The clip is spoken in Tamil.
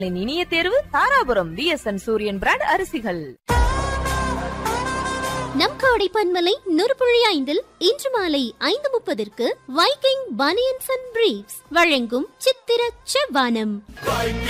இனிய தேர்வு தாராபுரம் விஎஸ்என் சூரியன் பிராண்ட் அரிசிகள். நம் கோடை பன்மலை 100.5 இன்று மாலை 5:30 வைக்கிங் பனியன்ஸ் அண்ட் பிரீஃப்ஸ் வழங்கும் சித்திர செவ்வானம்.